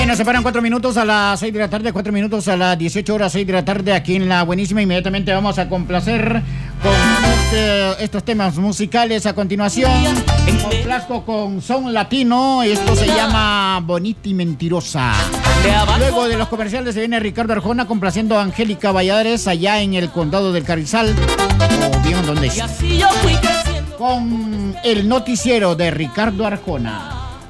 Bien, nos separan 4 minutos a las 6 de la tarde, 4 minutos a las 18 horas, 6 de la tarde, aquí en La Buenísima. Inmediatamente vamos a complacer con estos temas musicales a continuación. En complazco con son latino, esto se llama Bonita y Mentirosa. Luego de los comerciales se viene Ricardo Arjona complaciendo a Angélica Valladares allá en el condado del Carrizal, o bien donde es, con el noticiero de Ricardo Arjona.